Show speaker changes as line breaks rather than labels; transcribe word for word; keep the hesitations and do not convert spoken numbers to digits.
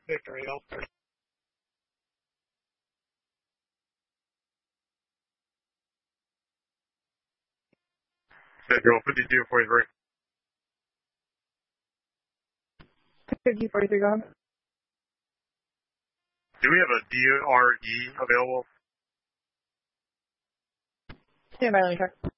Victory, Elster. Schedule fifty-two forty-three.
fifty forty-three, go ahead.
Do we have a D R E available?
Stand by, let me check.